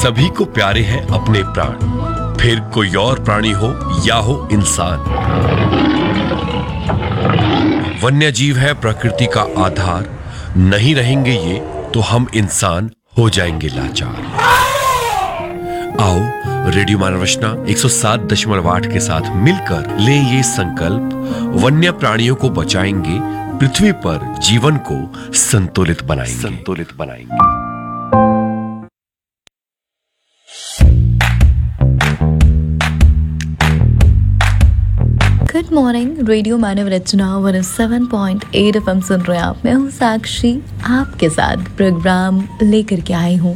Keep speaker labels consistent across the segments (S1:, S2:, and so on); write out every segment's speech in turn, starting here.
S1: सभी को प्यारे हैं अपने प्राण, फिर कोई और प्राणी हो या हो इंसान। वन्य जीव है प्रकृति का आधार, नहीं रहेंगे ये तो हम इंसान हो जाएंगे लाचार। आओ रेडियो मानव रचना 107.8 के साथ मिलकर ले ये संकल्प, वन्य प्राणियों को बचाएंगे, पृथ्वी पर जीवन को संतुलित बनाएंगे।
S2: गुड मॉर्निंग, रेडियो मानव रचना 107.8 FM सुन रहे हैं आप। मैं हूँ साक्षी, आपके साथ प्रोग्राम लेकर के आई हूँ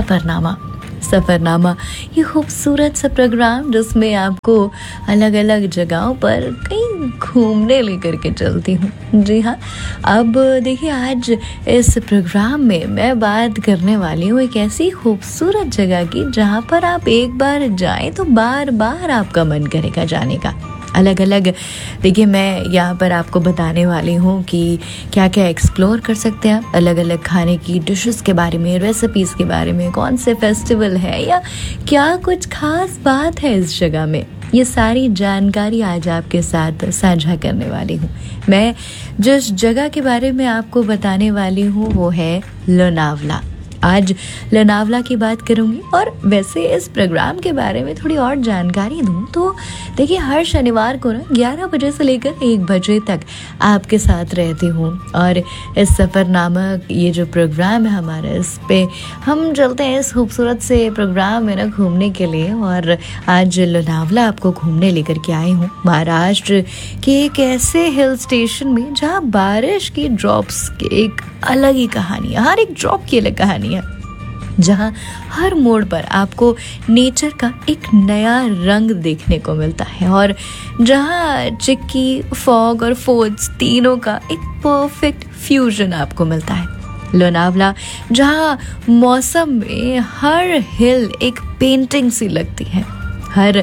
S2: सफरनामा। ये खूबसूरत सा प्रोग्राम जिसमें आपको अलग अलग जगहों पर कहीं घूमने लेकर के चलती हूँ। जी हाँ, अब देखिए आज इस प्रोग्राम में मैं बात करने वाली हूँ एक ऐसी खूबसूरत जगह की जहाँ पर आप एक बार जाएं तो बार बार आपका मन करेगा जाने का। अलग अलग देखिए मैं यहाँ पर आपको बताने वाली हूँ कि क्या क्या एक्सप्लोर कर सकते हैं आप, अलग अलग खाने की डिशेस के बारे में, रेसिपीज़ के बारे में, कौन से फेस्टिवल है या क्या कुछ खास बात है इस जगह में। ये सारी जानकारी आज आपके साथ साझा करने वाली हूँ। मैं जिस जगह के बारे में आपको बताने वाली हूँ वो है लोनावला। आज लोनावला की बात करूंगी और वैसे इस प्रोग्राम के बारे में थोड़ी और जानकारी दूं तो देखिए हर शनिवार को ना 11 बजे से लेकर 1 बजे तक आपके साथ रहती हूँ और इस सफ़रनामा ये जो प्रोग्राम है हमारा, इस पे हम चलते हैं इस खूबसूरत से प्रोग्राम में ना घूमने के लिए। और आज लोनावला आपको घूमने लेकर के आई हूँ, महाराष्ट्र के एक ऐसे हिल स्टेशन में जहाँ बारिश की ड्रॉप्स की एक अलग ही कहानी है, हर एक ड्रॉप की अलग कहानी है, जहाँ हर मोड़ पर आपको नेचर का एक नया रंग देखने को मिलता है और जहाँ चिक्की, फॉग और फोर्ट्स तीनों का एक परफेक्ट फ्यूजन आपको मिलता है। लोनावला जहाँ मौसम में हर हिल एक पेंटिंग सी लगती है, हर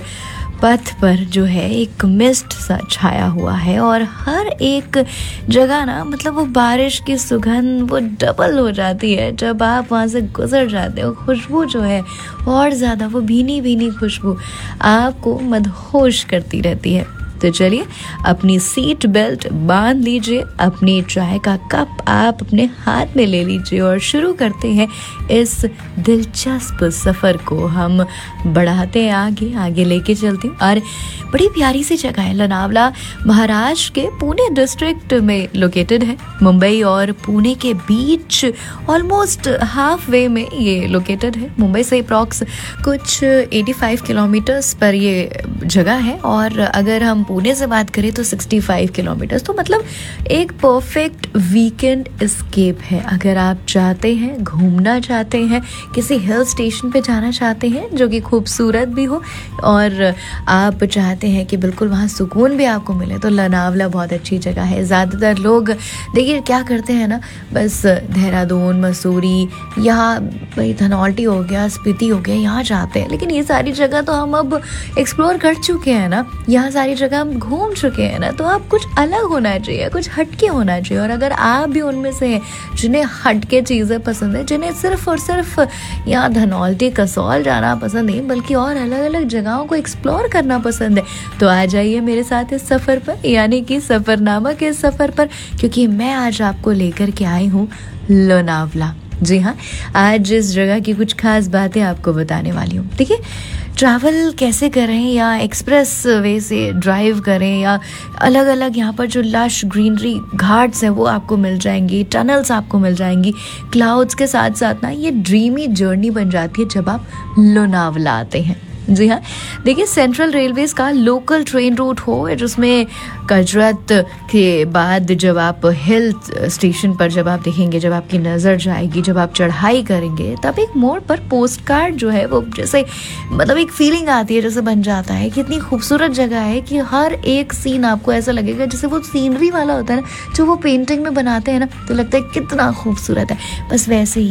S2: पथ पर जो है एक मिस्ट सा छाया हुआ है और हर एक जगह ना मतलब वो बारिश की सुगंध वो डबल हो जाती है जब आप वहाँ से गुजर जाते हो। खुशबू जो है और ज़्यादा, वो भीनी भीनी खुशबू आपको मदहोश करती रहती है। तो चलिए अपनी सीट बेल्ट बांध लीजिए, अपनी चाय का कप आप अपने हाथ में ले लीजिए और शुरू करते हैं इस दिलचस्प सफ़र को। हम बढ़ाते हैं आगे लेके चलते हैं और बड़ी प्यारी सी जगह है लोनावला। महाराष्ट्र के पुणे डिस्ट्रिक्ट में लोकेटेड है, मुंबई और पुणे के बीच ऑलमोस्ट हाफ वे में ये लोकेटेड है। मुंबई से अप्रॉक्स कुछ 85 किलोमीटर्स पर ये जगह है और अगर हम पुणे से बात करें तो 65 किलोमीटर्स, तो मतलब एक परफेक्ट वीकेंड एस्केप है। अगर आप चाहते हैं, घूमना चाहते हैं, किसी हिल स्टेशन पे जाना चाहते हैं जो कि खूबसूरत भी हो और आप चाहते हैं कि बिल्कुल वहाँ सुकून भी आपको मिले, तो लोनावला बहुत अच्छी जगह है। ज़्यादातर लोग देखिए क्या करते हैं ना, बस देहरादून, मसूरी, यहाँ भाई धनौल्टी हो गया, स्पीति हो गया, यहाँ जाते हैं, लेकिन ये सारी जगह तो हम अब एक्सप्लोर कर चुके हैं ना, यहाँ सारी जगह हम घूम चुके हैं ना, तो अब कुछ अलग होना चाहिए, कुछ हटके होना चाहिए। और अगर आप भी उनमें से हैं जिन्हें हटके चीज़ें पसंद है, जिन्हें सिर्फ और सिर्फ यहाँ धनौल्टी, कसौल जाना पसंद नहीं बल्कि और अलग अलग जगहों को एक्सप्लोर करना पसंद है, तो आ जाइए मेरे साथ इस सफ़र पर, यानी कि सफ़रनामा के सफ़र पर, क्योंकि मैं आज आपको लेकर के आई हूँ लोनावला। जी हाँ, आज इस जगह की कुछ खास बातें आपको बताने वाली हूँ। देखिए ट्रैवल कैसे करें, या एक्सप्रेस वे से ड्राइव करें या अलग अलग यहाँ पर जो लश ग्रीनरी घाट्स हैं वो आपको मिल जाएंगी, टनल्स आपको मिल जाएंगी, क्लाउड्स के साथ साथ ना ये ड्रीमी जर्नी बन जाती है जब आप लोनावला आते हैं। जी हाँ, देखिए सेंट्रल रेलवेज का लोकल ट्रेन रूट हो जिसमें कजरत के बाद जब आप हिल स्टेशन पर जब आप देखेंगे, जब आपकी नज़र जाएगी, जब आप चढ़ाई करेंगे, तब एक मोड़ पर पोस्ट कार्ड जो है वो जैसे मतलब एक फीलिंग आती है, जैसे बन जाता है कि इतनी खूबसूरत जगह है कि हर एक सीन आपको ऐसा लगेगा जैसे वो सीनरी वाला होता है ना, जो वो पेंटिंग में बनाते हैं ना, तो लगता है कितना खूबसूरत है। बस वैसे ही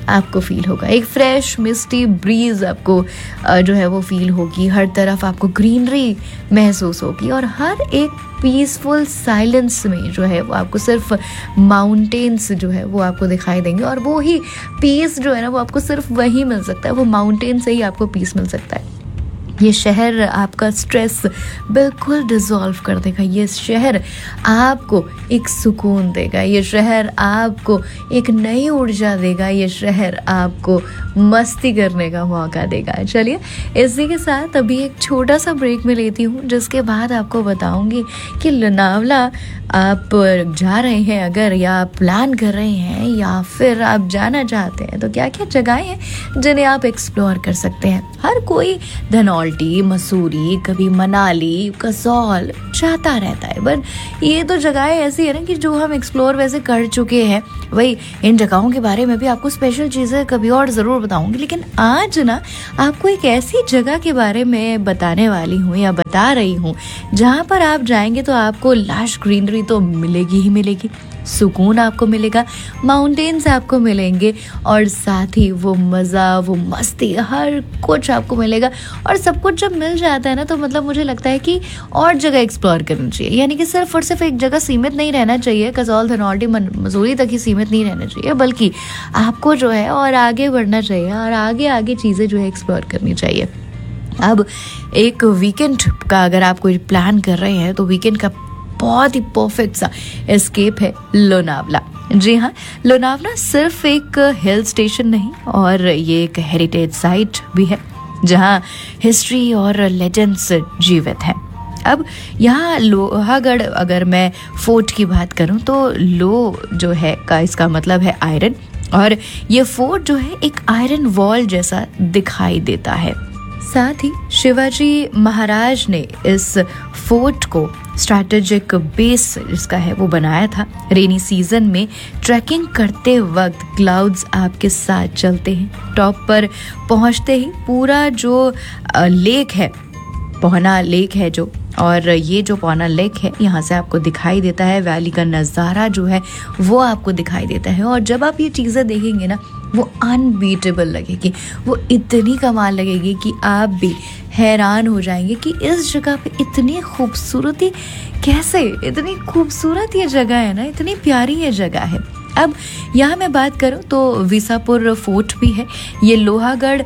S2: आपको फील होगा। एक फ्रेश मिस्टी ब्रीज आपको जो है वो फील होगी, हर तरफ आपको ग्रीनरी महसूस होगी और हर एक पीसफुल साइलेंस में जो है वो आपको सिर्फ माउंटेन्स जो है वो आपको दिखाई देंगे और वो ही पीस जो है ना वो आपको सिर्फ वही मिल सकता है, वो माउंटेन से ही आपको पीस मिल सकता है। ये शहर आपका स्ट्रेस बिल्कुल डिसॉल्व कर देगा, ये शहर आपको एक सुकून देगा, ये शहर आपको एक नई ऊर्जा देगा, ये शहर आपको मस्ती करने का मौका देगा। चलिए इसी के साथ अभी एक छोटा सा ब्रेक में लेती हूँ, जिसके बाद आपको बताऊँगी कि लोनावला आप जा रहे हैं अगर, या प्लान कर रहे हैं या फिर आप जाना चाहते हैं, तो क्या क्या जगहें हैं जिन्हें आप एक्सप्लोर कर सकते हैं। हर कोई धनौल्टी, मसूरी, कभी मनाली, कसौल जाता रहता है, बट ये तो जगहें ऐसी है ना कि जो हम एक्सप्लोर वैसे कर चुके हैं। वही इन जगहों के बारे में भी आपको स्पेशल चीज़ें कभी और ज़रूर बताऊंगी, लेकिन आज ना आपको एक ऐसी जगह के बारे में बताने वाली हूँ या बता रही हूँ जहाँ पर आप जाएंगे तो आपको लाश ग्रीनरी तो मिलेगी ही मिलेगी, सुकून आपको मिलेगा, माउंटेन्स आपको मिलेंगे और साथ ही वो मज़ा, वो मस्ती, हर कुछ आपको मिलेगा। और सब कुछ जब मिल जाता है ना तो मतलब मुझे लगता है कि और जगह एक्सप्लोर करनी चाहिए, यानी कि सिर्फ और सिर्फ एक जगह सीमित नहीं रहना चाहिए, कसौल, धनौल्टी, मसूरी तक ही सीमित नहीं रहना चाहिए, बल्कि आपको जो है और आगे बढ़ना चाहिए और आगे आगे चीज़ें जो है एक्सप्लोर करनी चाहिए। अब एक वीकेंड का अगर आप कोई प्लान कर रहे हैं तो वीकेंड का बहुत ही परफेक्ट सा एस्केप है लोनावला। जी हाँ, लोनावला सिर्फ एक हिल स्टेशन नहीं और ये एक हेरिटेज साइट भी है जहाँ हिस्ट्री और लेजेंड्स जीवित हैं। अब यहाँ लोहागढ़, अगर मैं फोर्ट की बात करूँ तो लो जो है का इसका मतलब है आयरन, और ये फोर्ट जो है एक आयरन वॉल जैसा दिखाई देता है। साथ ही शिवाजी महाराज ने इस फोर्ट को स्ट्रैटेजिक बेस जिसका है वो बनाया था। रेनी सीजन में ट्रैकिंग करते वक्त क्लाउड्स आपके साथ चलते हैं। टॉप पर पहुंचते ही पूरा जो लेक है, पोहना लेक है जो, और ये जो पोहना लेक है यहाँ से आपको दिखाई देता है, वैली का नज़ारा जो है वो आपको दिखाई देता है। और जब आप ये चीज़ें देखेंगे ना वो अनबीटेबल लगेगी, वो इतनी कमाल लगेगी कि आप भी हैरान हो जाएंगे कि इस जगह पे इतनी खूबसूरती कैसे, इतनी खूबसूरत ये जगह है ना, इतनी प्यारी ये जगह है। अब यहाँ मैं बात करूँ तो विसापुर फोर्ट भी है, ये लोहागढ़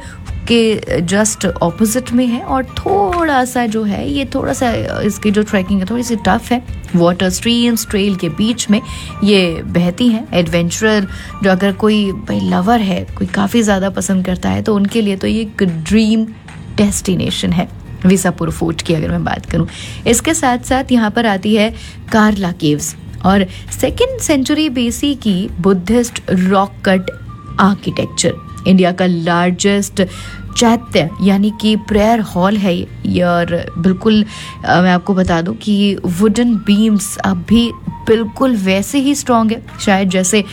S2: के जस्ट ऑपोजिट में है और थोड़ा सा जो है ये थोड़ा सा इसकी जो ट्रैकिंग है थोड़ी सी टफ है। वाटर स्ट्रीम्स ट्रेल के बीच में ये बहती हैं। एडवेंचरर जो अगर कोई भाई लवर है, कोई काफ़ी ज़्यादा पसंद करता है तो उनके लिए तो ये एक ड्रीम डेस्टिनेशन है विसापुर फोर्ट की अगर मैं बात करूं। इसके साथ साथ यहाँ पर आती है कार्ला केव्स और 2nd सेंचुरी BC की Buddhist rock cut architecture. India का लार्जेस्ट चैत्य यानी कि प्रेयर हॉल है ये, और बिल्कुल मैं आपको बता दूं कि वुडन बीम्स अब भी बिल्कुल वैसे ही स्ट्रॉन्ग है शायद जैसे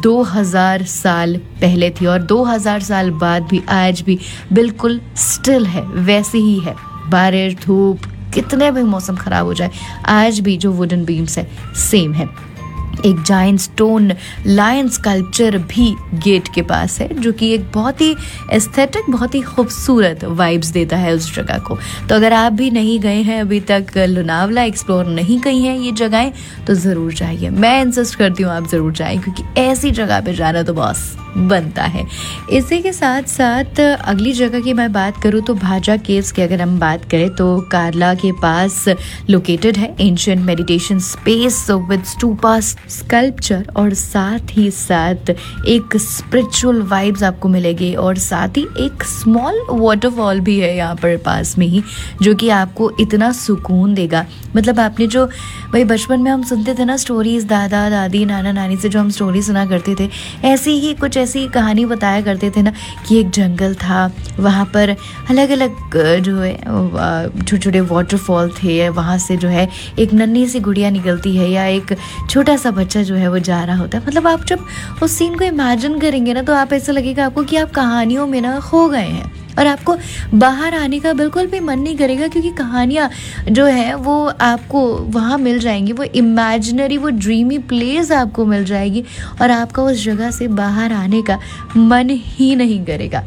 S2: 2000 साल पहले थी, और 2000 साल बाद भी आज भी बिल्कुल स्टिल है, वैसे ही है। बारिश, धूप, कितने भी मौसम खराब हो जाए, आज भी जो वुडन बीम्स है सेम है। एक जायंट स्टोन लायन स्कल्पचर भी गेट के पास है जो कि एक बहुत ही एस्थेटिक, बहुत ही खूबसूरत वाइब्स देता है उस जगह को। तो अगर आप भी नहीं गए हैं अभी तक, लोनावला एक्सप्लोर नहीं की हैं ये जगहें, तो ज़रूर जाइए। मैं इंसिस्ट करती हूँ आप ज़रूर जाएं, क्योंकि ऐसी जगह पे जाना तो बॉस बनता है। इसी के साथ साथ अगली जगह की मैं बात करूँ तो भाजा केव्स की अगर हम बात करें तो कार्ला के पास लोकेटेड है। Ancient meditation space with stupa sculpture और साथ ही साथ एक स्पिरिचुअल वाइब्स आपको मिलेगी, और साथ ही एक स्मॉल वाटरफॉल भी है यहाँ पर पास में ही जो कि आपको इतना सुकून देगा। मतलब आपने जो भाई बचपन में हम सुनते थे ना स्टोरीज, दादा दादी नाना नानी से जो हम स्टोरी सुना करते थे, ऐसी ही कुछ ऐसी कहानी बताया करते थे ना कि एक जंगल था, वहाँ पर अलग अलग जो है छोटे छोटे वाटरफॉल थे, वहाँ से जो है एक नन्ही सी गुड़िया निकलती है या एक छोटा सा बच्चा जो है वो जा रहा होता है। मतलब आप जब उस सीन को इमेजिन करेंगे ना तो आप ऐसा लगेगा आपको कि आप कहानियों में ना खो गए हैं। और आपको बाहर आने का बिल्कुल भी मन नहीं करेगा, क्योंकि कहानियाँ जो है वो आपको वहाँ मिल जाएंगी, वो इमेजिनरी, वो ड्रीमी प्लेस आपको मिल जाएगी और आपका उस जगह से बाहर आने का मन ही नहीं करेगा।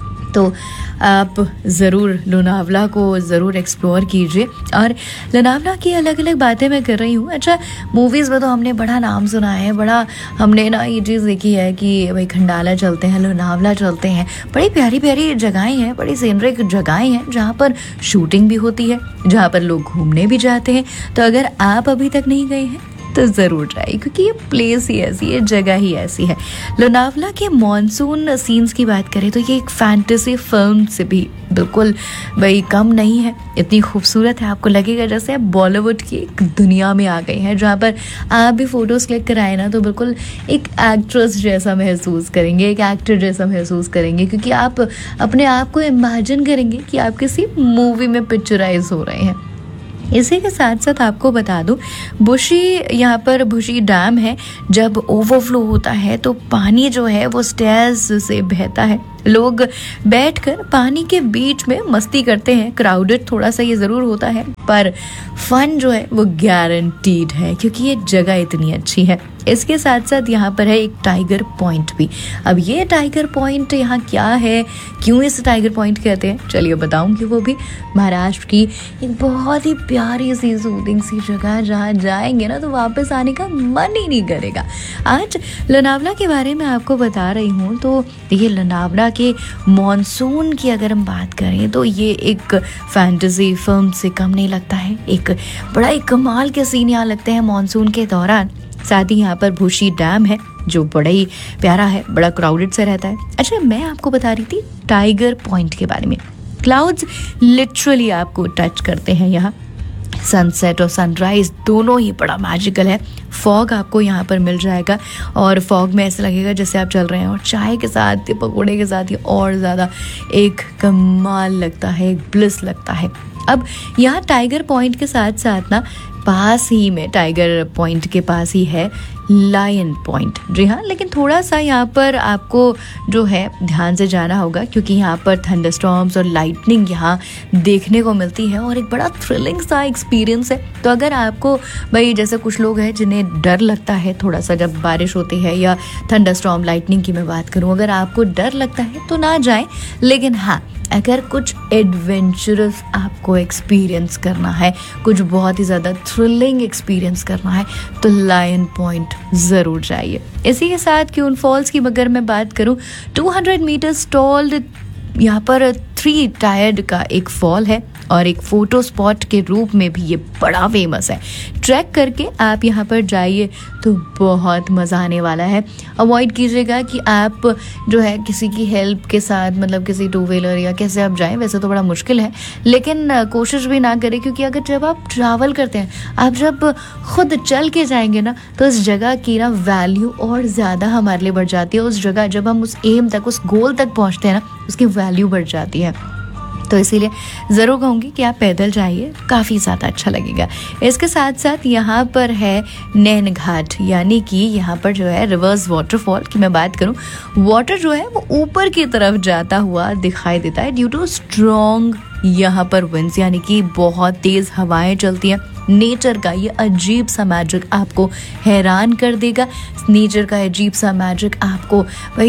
S2: तो आप ज़रूर लोनावला को ज़रूर एक्सप्लोर कीजिए। और लोनावला की अलग अलग बातें मैं कर रही हूँ। अच्छा, मूवीज़ में तो हमने बड़ा नाम सुना है, बड़ा हमने ना ये चीज़ देखी है कि भाई खंडाला चलते हैं, लोनावला चलते हैं, बड़ी प्यारी प्यारी जगहें हैं, बड़ी सीनरिक जगहें हैं जहाँ पर शूटिंग भी होती है, जहाँ पर लोग घूमने भी जाते हैं। तो अगर आप अभी तक नहीं गए हैं तो ज़रूर जाइए, क्योंकि ये प्लेस ही ऐसी है, जगह ही ऐसी है। लोनावला के मॉनसून सीन्स की बात करें तो ये एक फैंटेसी फिल्म से भी बिल्कुल भाई कम नहीं है। इतनी खूबसूरत है, आपको लगेगा जैसे आप बॉलीवुड की एक दुनिया में आ गए हैं, जहाँ पर आप भी फ़ोटोज़ क्लिक कराए ना तो बिल्कुल एक एक्ट्रेस जैसा महसूस करेंगे, एक एक्टर जैसा महसूस करेंगे, क्योंकि आप अपने आप को इमेजिन करेंगे कि आप किसी मूवी में पिक्चराइज हो रहे हैं। इसी के साथ साथ आपको बता दूं, बुशी, यहाँ पर बुशी डैम है, जब ओवरफ्लो होता है तो पानी जो है वो स्टेयर्स से बहता है। लोग बैठकर पानी के बीच में मस्ती करते हैं। क्राउडेड थोड़ा सा ये ज़रूर होता है, पर फन जो है वो गारंटीड है, क्योंकि ये जगह इतनी अच्छी है। इसके साथ साथ यहाँ पर है एक टाइगर पॉइंट भी। अब ये टाइगर पॉइंट यहाँ क्या है, क्यों इसे टाइगर पॉइंट कहते हैं, चलिए बताऊंगी। वो भी महाराष्ट्र की एक बहुत ही प्यारी सी सूदिंग सी जगह, जहाँ जाएंगे ना तो वापस आने का मन ही नहीं करेगा। आज लोनावला के बारे में आपको बता रही हूँ। तो ये लोनावला के मॉनसून की अगर हम बात करें तो ये एक फैंटेसी फिल्म से कम नहीं लगता है। एक बड़ा ही कमाल के सीन यहाँ लगते हैं मॉनसून के दौरान। साथ ही यहाँ पर बुशी डैम है जो बड़ा ही प्यारा है, बड़ा क्राउडेड से रहता है। अच्छा, मैं आपको बता रही थी टाइगर पॉइंट के बारे में। क्लाउड्स लिटरली आपको टच करते हैं यहाँ। सनसेट और सनराइज दोनों ही बड़ा मैजिकल है। फॉग आपको यहाँ पर मिल जाएगा और फॉग में ऐसा लगेगा जैसे आप चल रहे हैं, और चाय के साथ, पकौड़े के साथ ये और ज़्यादा एक कमाल लगता है, एक ब्लिस लगता है। अब यहाँ टाइगर पॉइंट के साथ साथ ना पास ही में, टाइगर पॉइंट के पास ही है लायन पॉइंट। जी हाँ, लेकिन थोड़ा सा यहाँ पर आपको जो है ध्यान से जाना होगा, क्योंकि यहाँ पर थंडरस्टॉर्म्स और लाइटनिंग यहाँ देखने को मिलती है और एक बड़ा थ्रिलिंग सा एक्सपीरियंस है। तो अगर आपको भाई, जैसे कुछ लोग हैं जिन्हें डर लगता है थोड़ा सा जब बारिश होती है या थंडरस्टॉर्म लाइटनिंग की मैं बात करूँ, अगर आपको डर लगता है तो ना जाएं। लेकिन हाँ, अगर कुछ एडवेंचरस आपको एक्सपीरियंस करना है, कुछ बहुत ही ज़्यादा थ्रिलिंग एक्सपीरियंस करना है, तो लायन पॉइंट ज़रूर जाइए। इसी के साथ क्यून फॉल्स की अगर मैं बात करूं, 200 मीटर्स टॉल यहाँ पर 3 टायर्ड का एक फॉल है और एक फ़ोटो स्पॉट के रूप में भी ये बड़ा फेमस है। ट्रैक करके आप यहाँ पर जाइए तो बहुत मज़ा आने वाला है। अवॉइड कीजिएगा कि आप जो है किसी की हेल्प के साथ, मतलब किसी 2 व्हीलर या कैसे आप जाएं, वैसे तो बड़ा मुश्किल है, लेकिन कोशिश भी ना करें, क्योंकि अगर जब आप ट्रैवल करते हैं, आप जब खुद चल के जाएंगे ना तो उस जगह की ना वैल्यू और ज़्यादा हमारे लिए बढ़ जाती है। उस जगह जब हम उस एम तक, उस गोल तक पहुँचते हैं ना, उसकी वैल्यू बढ़ जाती है। तो इसीलिए ज़रूर कहूँगी कि आप पैदल जाइए, काफ़ी ज़्यादा अच्छा लगेगा। इसके साथ साथ यहाँ पर है नैन घाट, यानी कि यहाँ पर जो है रिवर्स वाटरफॉल की मैं बात करूँ, वाटर जो है वो ऊपर की तरफ जाता हुआ दिखाई देता है ड्यू टू स्ट्रॉन्ग यहाँ पर विंड्स, यानी कि बहुत तेज़ हवाएं चलती हैं। नेचर का ये अजीब सा मैजिक आपको हैरान कर देगा। नेचर का अजीब सा मैजिक आपको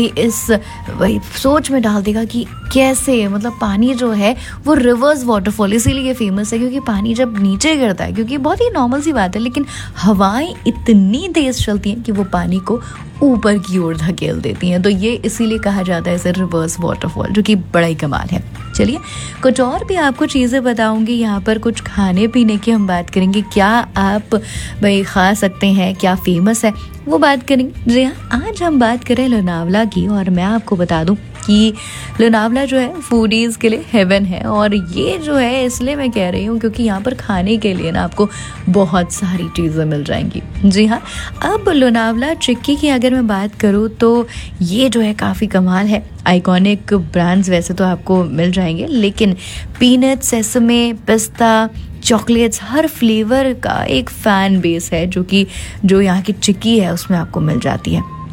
S2: वही सोच में डाल देगा कि कैसे, मतलब पानी जो है वो रिवर्स वाटरफॉल इसीलिए फेमस है, क्योंकि पानी जब नीचे गिरता है, क्योंकि बहुत ही नॉर्मल सी बात है, लेकिन हवाएं इतनी तेज चलती हैं कि वो पानी को ऊपर की ओर धकेल देती हैं। तो ये इसीलिए कहा जाता है इसे रिवर्स वाटरफॉल, जो कि बड़ा ही कमाल है। चलिए कुछ और भी आपको चीज़ें बताऊंगी। यहाँ पर कुछ खाने पीने की हम बात करेंगे, क्या आप भाई खा सकते हैं, क्या फेमस है, वो बात करेंगे। जी हाँ, आज हम बात करें लोनावला की, और मैं आपको बता दूं कि लोनावला जो है फूडीज़ के लिए हेवन है। और ये जो है इसलिए मैं कह रही हूँ क्योंकि यहाँ पर खाने के लिए ना आपको बहुत सारी चीज़ें मिल जाएंगी। जी हाँ, अब लोनावला चिक्की की अगर मैं बात करूँ तो ये जो है काफ़ी कमाल है। आइकॉनिक ब्रांड्स वैसे तो आपको मिल जाएंगे, लेकिन पीनट, सेसमे, पिस्ता, चॉकलेट्स, हर फ्लेवर का एक फ़ैन बेस है जो यहाँ की चिक्की है उसमें आपको मिल जाती है।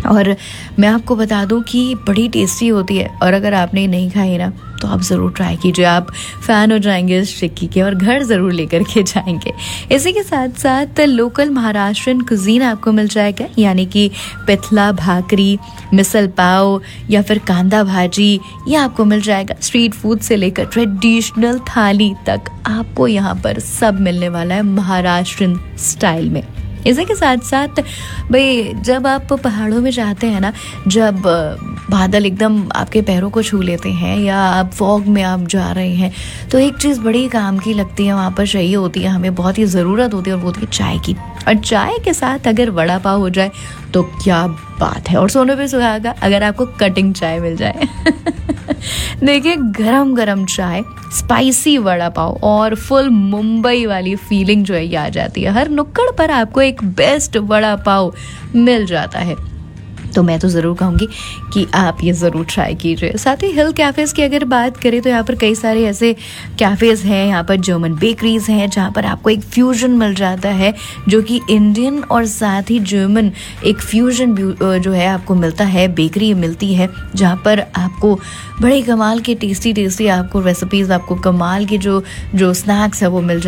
S2: और मैं आपको बता दूं कि बड़ी टेस्टी होती है, और अगर आपने नहीं खाई ना तो आप ज़रूर ट्राई कीजिए। आप फ़ैन हो जाएंगे इस टिक्की के और घर ज़रूर लेकर के जाएंगे। इसी के साथ साथ लोकल महाराष्ट्रियन कुजीन आपको मिल जाएगा, यानी कि पिथला भाकरी, मिसल पाव या फिर कांदा भाजी, ये आपको मिल जाएगा। स्ट्रीट फूड से लेकर ट्रेडिशनल थाली तक आपको यहाँ पर सब मिलने वाला है महाराष्ट्रियन स्टाइल में। इसी के साथ साथ भाई जब आप पहाड़ों में जाते हैं ना, जब बादल एकदम आपके पैरों को छू लेते हैं या आप फॉग में आप जा रहे हैं, तो एक चीज़ बड़ी काम की लगती है, वहाँ पर चाहिए होती है, हमें बहुत ही ज़रूरत होती है, और वो होती है चाय की। और चाय के साथ अगर वड़ा पाव हो जाए तो क्या बात है। और सोने पे सुहागा अगर आपको कटिंग चाय मिल जाए। देखिए गरम गरम चाय, स्पाइसी वड़ा पाव और फुल मुंबई वाली फीलिंग जो है ये आ जाती है। हर नुक्कड़ पर आपको एक बेस्ट वड़ा पाव मिल जाता है। तो मैं तो ज़रूर कहूँगी कि आप ये ज़रूर ट्राई कीजिए। साथ ही हिल कैफ़ेज़ की अगर बात करें तो यहाँ पर कई सारे ऐसे कैफ़ेज़ हैं, यहाँ पर जर्मन बेकरीज़ हैं जहाँ पर आपको एक फ्यूजन मिल जाता है जो कि इंडियन और साथ ही जर्मन एक फ्यूजन जो है आपको मिलता है, बेकरी मिलती है जहाँ पर आपको बड़े कमाल के टेस्टी आपको रेसिपीज़, आपको कमाल के जो स्नैक्स है वो मिल